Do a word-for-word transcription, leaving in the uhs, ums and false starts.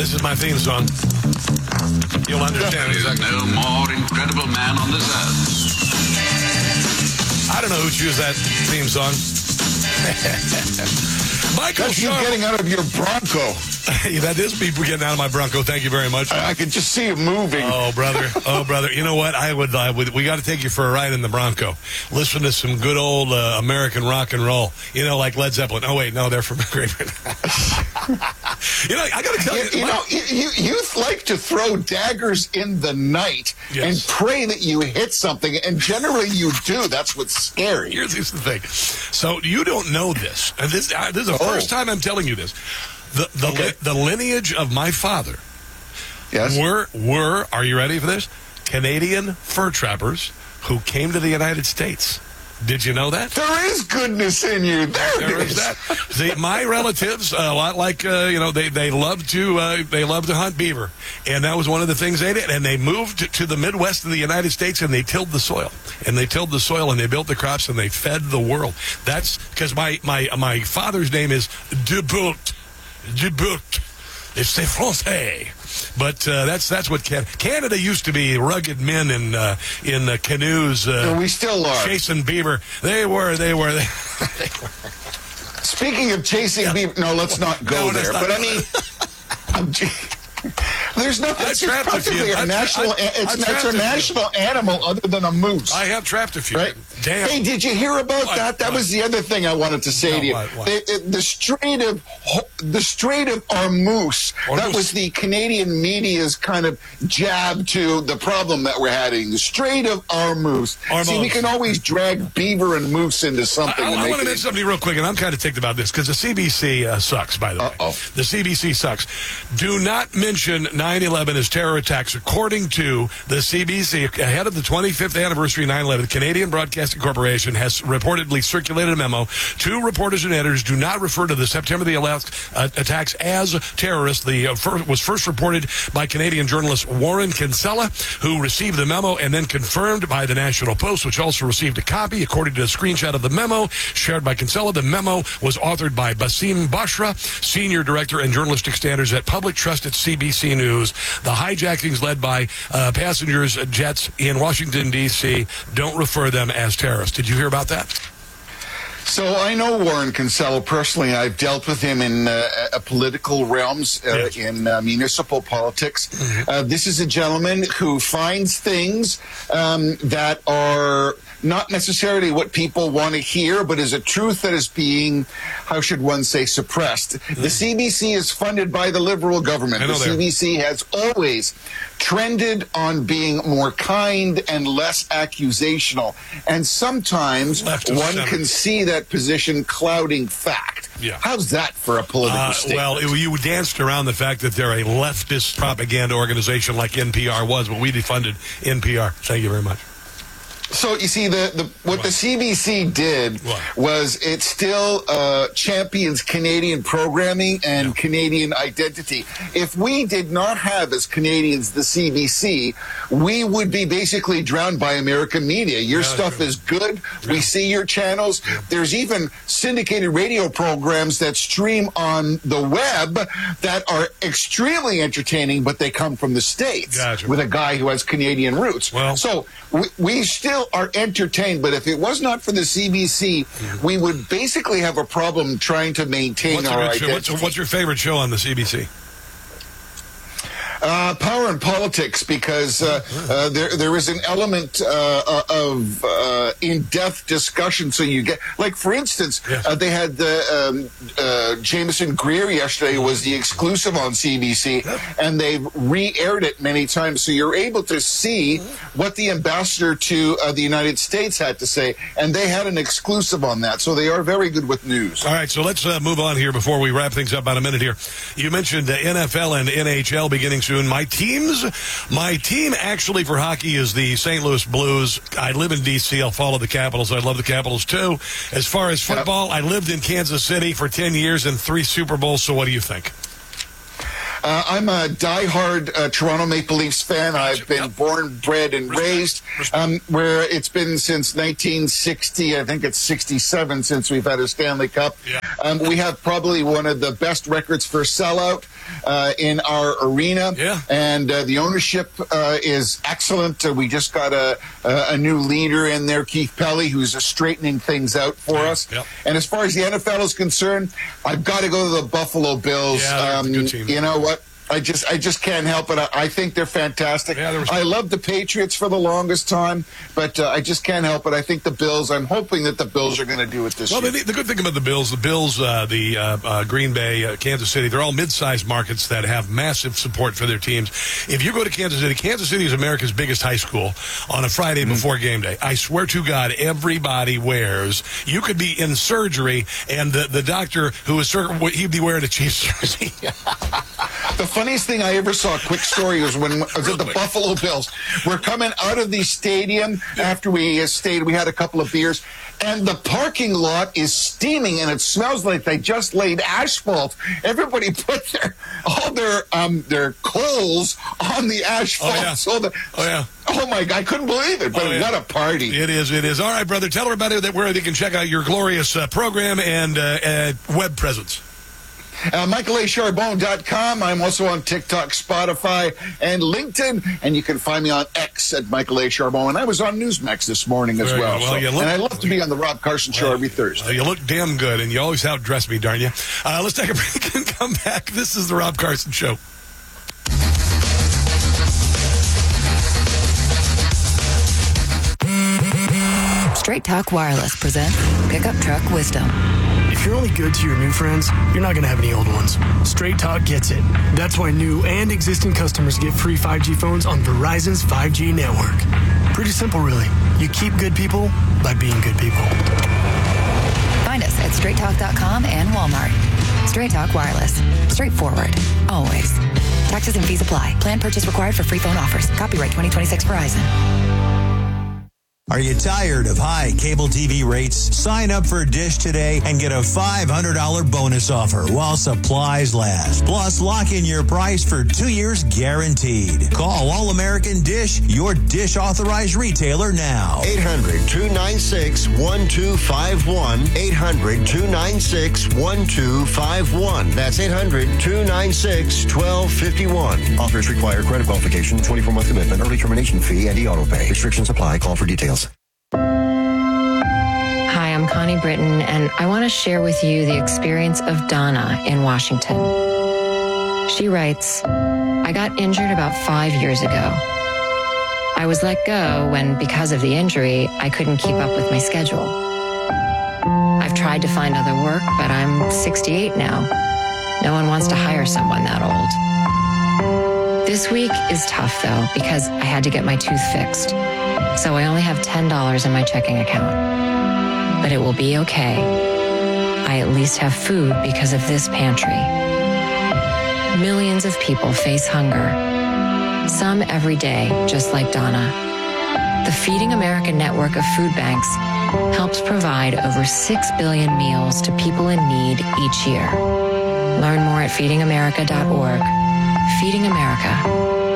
This is my theme song. You'll understand. There is no more incredible man on this earth. I don't know who chose that theme song. Michael That's you Sharp. getting out of your Bronco. That is me getting out of my Bronco. Thank you very much. I, I can just see it moving. Oh, brother. Oh, brother. You know what? I would. I would. We got to take you for a ride in the Bronco. Listen to some good old uh, American rock and roll. You know, like Led Zeppelin. Oh, wait. No, they're from Great Britain. You know, I got to tell you. You, you my, know, you, you, you like to throw daggers in the night Yes. and pray that you hit something, and generally you do. That's what's scary. Here's, here's the thing. So you don't know this. And this, uh, this is the Oh. first time I'm telling you this. The the, Okay. li- the lineage of my father Yes. were were. Are you ready for this? Canadian fur trappers who came to the United States. Did you know that? There is goodness in you. There, There it is is. that. See, my relatives, a lot like uh, you know, they they love to uh, they love to hunt beaver, and that was one of the things they did. And they moved to the Midwest of the United States, and they tilled the soil, and they tilled the soil, and they built the crops, and they fed the world. That's because my my my father's name is Dubout, Dubout. It's the Francais. But uh, that's that's what Can- Canada used to be. Rugged men in uh, in uh, canoes, uh, And we still are. chasing beaver. They were. They were. They, Speaking of chasing Yeah. beaver, no, let's not go No, let's there. not But I go mean, I'm j- there's nothing. I It's trapped a practically few. a I- national. I- I it's trapped it's a a few. national animal other than a moose. I have trapped a few. Right? Damn. Hey, did you hear about What? that? That What? was the other thing I wanted to say No, to you. what? What? The, it- the Strait of Ho- the Strait of Ormuz. That Ormuz. was the Canadian media's kind of jab to the problem that we're having. The Strait of Ormuz. Ormuz. See, we can always drag beaver and moose into something. I, and I make want to it- mention something real quick, and I'm kind of ticked about this because the C B C uh, sucks, by the way. Uh-oh. The C B C sucks. Do not mention nine eleven as terror attacks. According to the C B C, ahead of the twenty-fifth anniversary of nine eleven, the Canadian Broadcasting Corporation has reportedly circulated a memo to reporters and editors. Do not refer to the September the eleventh uh, attacks as terrorist. The uh, fir- was first reported by Canadian journalist Warren Kinsella, who received the memo and then confirmed by the National Post, which also received a copy. According to a screenshot of the memo shared by Kinsella, the memo was authored by Basim Bashra, Senior Director and Journalistic Standards at Public Trust at C B C News. The hijackings led by uh, passengers jets in Washington, D C Don't refer them as terrorists. Did you hear about that? So I know Warren Kinsella personally. I've dealt with him in uh, uh, political realms, uh, Yes. in uh, municipal politics. Uh, this is a gentleman who finds things um, that are not necessarily what people want to hear, but is a truth that is being, how should one say, suppressed. The C B C is funded by the Liberal government. I know The they are. C B C has always trended on being more kind and less accusational. And sometimes Left of one center. can see that position clouding fact. Yeah. How's that for a political Uh, statement? well, it, you danced around the fact that they're a leftist propaganda organization like N P R was, but we defunded N P R. Thank you very much. So you see, the, the what, What? the C B C did What? was it still uh, champions Canadian programming and Yeah. Canadian identity. If we did not have as Canadians the C B C, we would be basically drowned by American media. Your Yeah, stuff true. is good. We see your channels. There's even syndicated radio programs that stream on the web that are extremely entertaining, but they come from the States Gotcha. with a guy who has Canadian roots. Well- so we, we still are entertained, but if it was not for the C B C, we would basically have a problem trying to maintain What's, our your, show, identity. what's, what's your favorite show on the C B C? Uh, power and politics, because uh, uh, there there is an element uh, of uh, in-depth discussion. So you get, like, for instance, Yes. uh, they had the um, uh, Jameson Greer yesterday was the exclusive on C B C, and they've re-aired it many times. So you're able to see what the ambassador to uh, the United States had to say, and they had an exclusive on that. So they are very good with news. All right, so let's uh, move on here before we wrap things up about a minute here. You mentioned uh, N F L and N H L beginning soon. My teams, my team actually for hockey is the Saint Louis Blues. I live in D C. I'll follow the Capitals. I love the Capitals too. As far as football, I lived in Kansas City for ten years and three Super Bowls. So what do you think? Uh, I'm a diehard uh, Toronto Maple Leafs fan. I've been Yep. born, bred, and Respect. raised Respect. um, where it's been since nineteen sixty. I think it's sixty-seven since we've had a Stanley Cup. Yeah. Um, we have probably one of the best records for sellout uh, in our arena. Yeah. And uh, the ownership uh, is excellent. Uh, we just got a, a, a new leader in there, Keith Pelly, who's uh, straightening things out for Yeah. us. Yep. And as far as the N F L is concerned, I've got to go to the Buffalo Bills. Yeah, they're a um, good team. You know what? I just I just can't help it. I, I think they're fantastic. Yeah, they're- I love the Patriots for the longest time, but uh, I just can't help it. I think the Bills, I'm hoping that the Bills are going to do it this Well, year. the, the good thing about the Bills, the Bills, uh, the uh, uh, Green Bay, uh, Kansas City, they're all mid-sized markets that have massive support for their teams. If you go to Kansas City, Kansas City is America's biggest high school on a Friday Mm-hmm. before game day. I swear to God, everybody wears. You could be in surgery, and the, the doctor who is sur- he'd be wearing a Chiefs jersey. The funniest thing I ever saw, a quick story, was when I was at the quick. Buffalo Bills. We're coming out of the stadium after we uh, stayed. We had a couple of beers, and the parking lot is steaming, and it smells like they just laid asphalt. Everybody put their all their um their coals on the asphalt. Oh, yeah. So the, Oh, yeah. Oh my God, I couldn't believe it. But Oh, yeah. what a party! It is, it is. All right, brother, tell everybody that where they can check out your glorious uh, program and uh, uh, web presence. Uh, Michael A Charbonne dot com. I'm also on TikTok, Spotify, and LinkedIn. And you can find me on X at Michael A Charbonne. And I was on Newsmax this morning as Very well. good. Well, So- you look- and I love to be on the Rob Carson Show every Thursday. Well, you look damn good, and you always outdress me, darn you. Uh, let's take a break and come back. This is the Rob Carson Show. Straight Talk Wireless presents Pickup Truck Wisdom. If you're only good to your new friends, you're not going to have any old ones. Straight Talk gets it. That's why new and existing customers get free five G phones on Verizon's five G network. Pretty simple, really. You keep good people by being good people. Find us at straight talk dot com and Walmart. Straight Talk Wireless. Straightforward. Always. Taxes and fees apply. Plan purchase required for free phone offers. Copyright twenty twenty-six Verizon. Are you tired of high cable T V rates? Sign up for Dish today and get a five hundred dollars bonus offer while supplies last. Plus, lock in your price for two years guaranteed. Call All American Dish, your Dish authorized retailer now. eight hundred, two nine six, one two five one. eight hundred, two nine six, one two five one. That's eight hundred, two nine six, one two five one. Offers require credit qualification, twenty-four month commitment, early termination fee, and e-auto pay. Restrictions apply. Call for details. Hi, I'm Connie Britton, and I want to share with you the experience of Donna in Washington. She writes, I got injured about five years ago. I was let go when, because of the injury, I couldn't keep up with my schedule. I've tried to find other work, but I'm sixty-eight now. No one wants to hire someone that old. This week is tough, though, because I had to get my tooth fixed. So I only have ten dollars in my checking account. But it will be okay. I at least have food because of this pantry. Millions of people face hunger. Some every day, just like Donna. The Feeding America network of food banks helps provide over six billion meals to people in need each year. Learn more at feeding america dot org. Feeding America.